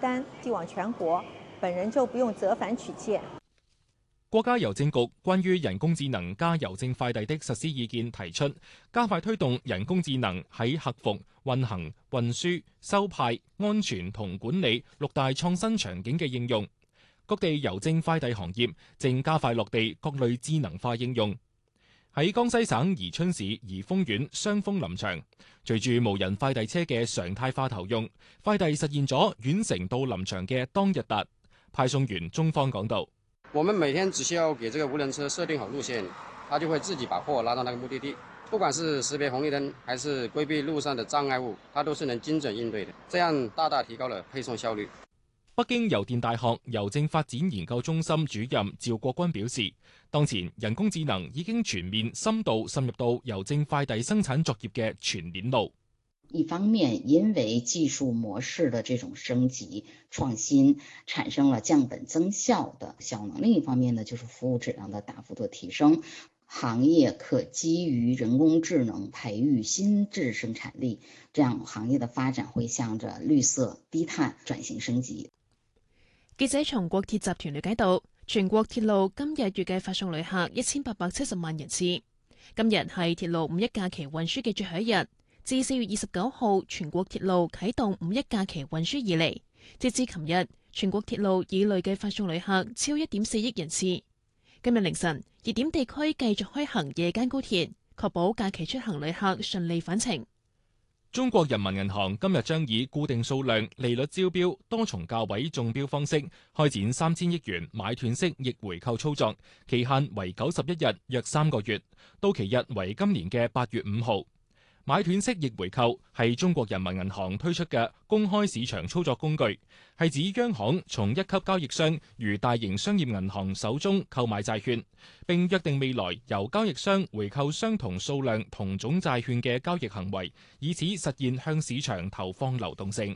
单寄往全國，本人就不用折返取件。 國家郵政局關於人工智能加郵政快遞的實施意見提出，加快推動人工智能喺客服、運行、運輸、收派、安全同管理6大創新場景嘅應用。各地郵政快遞行業正加快落地各類智能化應用。喺江西省宜春市宜豐縣雙峰林場，隨住無人快遞車嘅常態化投用，快遞實現咗遠程到臨場嘅當日達。派送員中方講道： 我們每天只需要給這個無人車設定好路線，它就會自己把貨拉到那個目的地。不管是識別紅綠燈，還是規避路上的障礙物，它都是能精準應對的，這樣大大提高了配送效率。 北京郵電大學郵政發展研究中心主任趙國軍表示，當前人工智能已經全面深度滲入到郵政快遞生產作業嘅全鏈路。 一方面，因為技術模式的這種升級創新，產生了降本增效的效能；另一方面呢，就是服務質量的大幅度提升，行業可基於人工智能培育新質生產力，這樣行業的發展會向着綠色低碳轉型升級。 記者從國鐵集團了解到，全國鐵路今日預計發送旅客1870萬人次。今日係鐵路五一假期運輸嘅最後一日。自4月29號全國鐵路啟動五一假期運輸以嚟，截至琴日，全國鐵路已累計發送旅客超1.4億人次。今日凌晨，熱點地區繼續開行夜間高鐵，確保假期出行旅客順利返程。 中國人民銀行今日將以固定數量利率招標、多重價位中標方式開展3000億元買斷式逆回購操作，期限為91日，約3個月，到期日為今年嘅8月5號。買斷式逆回購係中國人民銀行推出嘅公開市場操作工具，係指央行從一級交易商如大型商業銀行手中購買債券，並約定未來由交易商回購相同數量同種債券嘅交易行為，以此實現向市場投放流動性。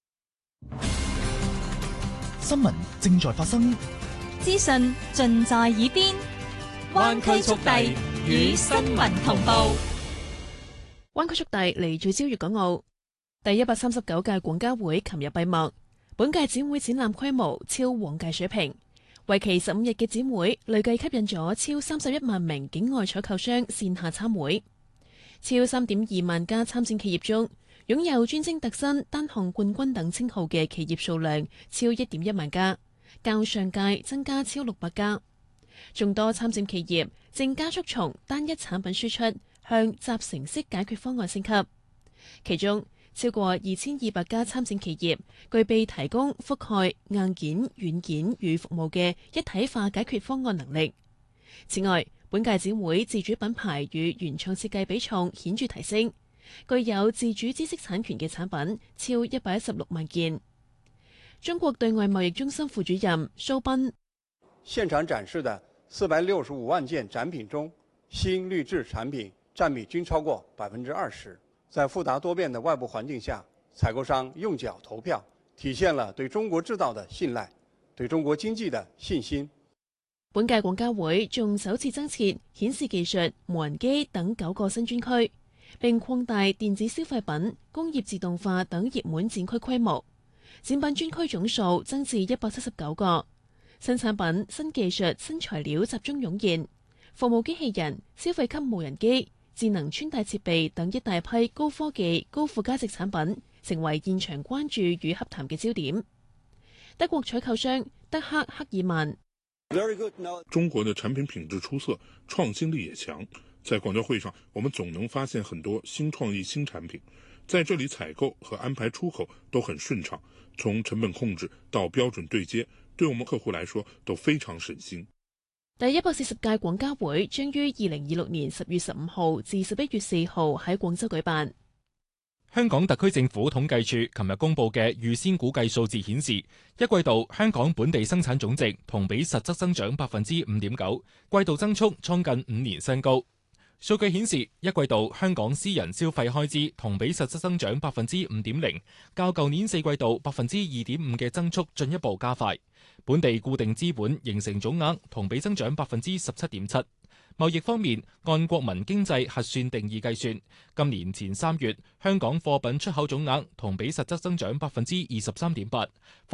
新聞正在發生， 資訊盡在耳邊，灣區速遞與新聞同步。 灣區速遞嚟聚焦粵港澳。第139屆廣交會琴日閉幕，本屆展會展覽規模超往屆水平，為期15日嘅展會累計吸引咗超31萬名境外採購商線下參會。超3.2萬家參展企業中，擁有專精特新、單項冠軍等稱號嘅企業數量超1.1萬家，較上屆增加超600家。眾多參展企業正加速從單一產品輸出向集成式解決方案升級，其中超過2200家參展企業具備提供覆蓋硬件、軟件與服務嘅一體化解決方案能力。此外，本屆展會自主品牌與原創設計比重顯著提升，具有自主知識產權嘅產品超116萬件。中國對外貿易中心副主任蘇斌： 現場展示的465萬件展品中，新綠質產品佔比均超過20%。在複雜多變的外部環境下，採購商用腳投票，體現了對中國製造的信賴，對中國經濟的信心。 本屆廣交會仲首次增設顯示技術、無人機等9個新專區，並擴大電子消費品、工業自動化等熱門展區規模，展品專區總數增至179個，新產品、新技術、新材料集中湧現，服務機器人、消費級無人機、智能穿戴設備等一大批高科技、高附加值產品，成為現場關注與洽談嘅焦點。德國採購商德克克爾曼： 中國的產品品質出色，創新力也強。在廣交會上，我們總能發現很多新創意、新產品。在這裡採購和安排出口都很順暢，從成本控制到標準對接，對我們客戶來說都非常省心。 第140屆廣交會將於2026年10月15號至11月4號喺廣州舉辦。 香港特區政府統計處琴日公布嘅預先估計數字顯示，一季度香港本地生產總值同比實質增長5.9%，季度增速創近5年新高。數據顯示，一季度香港私人消費開支同比實質增長5.0%，較舊年4季度2.5%嘅增速進一步加快。本地固定資本形成總額同比增長17.7%。貿易方面，按國民經濟核算定義計算，今年前3月香港貨品出口總額同比實質增長23.8%，